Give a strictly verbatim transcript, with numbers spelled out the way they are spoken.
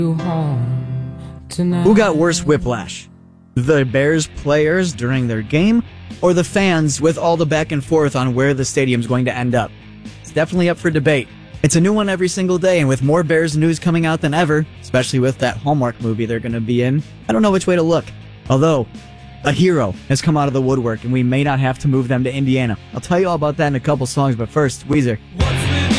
home tonight. Who got worse whiplash? The Bears players during their game, or the fans with all the back and forth on where the stadium's going to end up? It's definitely up for debate. It's a new one every single day, and with more Bears news coming out than ever, especially with that Hallmark movie they're going to be in, I don't know which way to look. Although, a hero has come out of the woodwork, and we may not have to move them to Indiana. I'll tell you all about that in a couple songs, but first, Weezer.